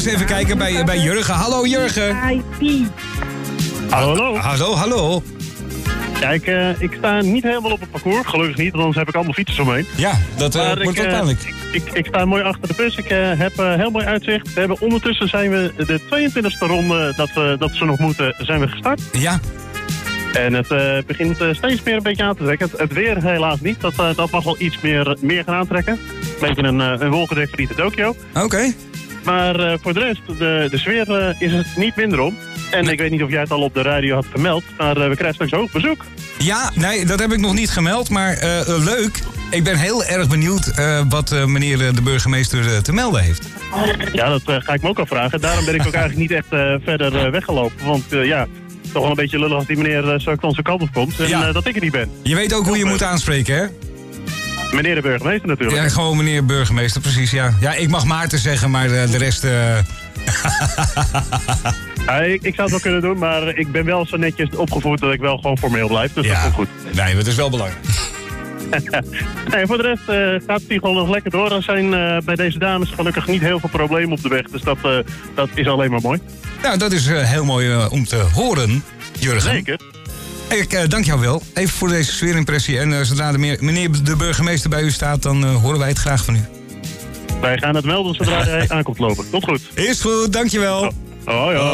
Eens even kijken bij Jurgen. Hallo Jurgen. Hallo. Hallo. Kijk, ik sta niet helemaal op het parcours. Gelukkig niet, want anders heb ik allemaal fietsers omheen. Ja, dat wordt wel pijnlijk. Ik sta mooi achter de bus. Ik heb heel mooi uitzicht. Ondertussen zijn we de 22e ronde dat ze nog moeten, zijn we gestart. Ja. En het begint steeds meer een beetje aan te trekken. Het weer helaas niet. Dat mag wel iets meer gaan aantrekken. Een beetje een wolkendek verliet Tokio. Oké. Maar voor de rest, de sfeer is het niet minder om. En ik weet niet of jij het al op de radio had vermeld, maar we krijgen straks ook bezoek. Ja, nee, dat heb ik nog niet gemeld, maar leuk. Ik ben heel erg benieuwd wat meneer de burgemeester te melden heeft. Ja, dat ga ik me ook afvragen. Daarom ben ik ook eigenlijk niet echt verder weggelopen. Want toch wel een beetje lullig als die meneer straks onze kant op komt en dat ik er niet ben. Je weet ook hoe je moet aanspreken, hè? Meneer de burgemeester natuurlijk. Ja, gewoon meneer burgemeester, precies, ja. Ja, ik mag Maarten zeggen, maar de rest... Ja, ik zou het wel kunnen doen, maar ik ben wel zo netjes opgevoed dat ik wel gewoon formeel blijf. Dus dat komt goed. Nee, dat is wel belangrijk. Nee, voor de rest gaat het hier gewoon nog lekker door. Er zijn bij deze dames gelukkig niet heel veel problemen op de weg. Dus dat is alleen maar mooi. Nou, dat is heel mooi om te horen, Jurgen. Zeker. Ik dank jou wel. Even voor deze sfeerimpressie. En zodra meneer de burgemeester bij u staat, dan horen wij het graag van u. Wij gaan het melden zodra hij aankomt lopen. Tot goed. Is goed, dankjewel. Oh ja.